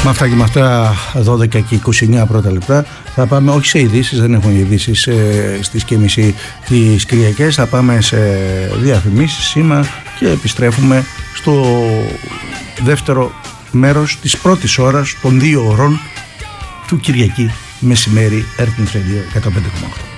Με αυτά και με αυτά 12 και 29 πρώτα λεπτά θα πάμε όχι σε ειδήσεις, δεν έχουμε ειδήσεις στις και μισή τις Κυριακές, θα πάμε σε διαφημίσεις σήμερα και επιστρέφουμε στο δεύτερο μέρος της πρώτης ώρας των 2 ώρων του Κυριακή μεσημέρι Earth Radio 105,8.